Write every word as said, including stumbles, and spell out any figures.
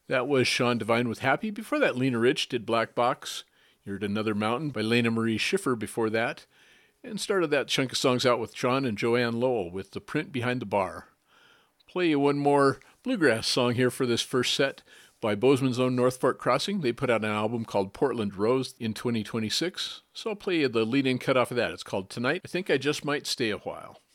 That was Sean Devine with Happy. Before that, Lena Rich did Black Box. You heard Another Mountain by Lena Marie Schiffer before that. And started that chunk of songs out with John and Joanne Lowell with The Print Behind the Bar. Play you one more bluegrass song here for this first set by Bozeman's own North Fork Crossing. They put out an album called Portland Rose in twenty twenty-six. So I'll play you the lead-in cut off of that. It's called Tonight I Think I Just Might Stay a While.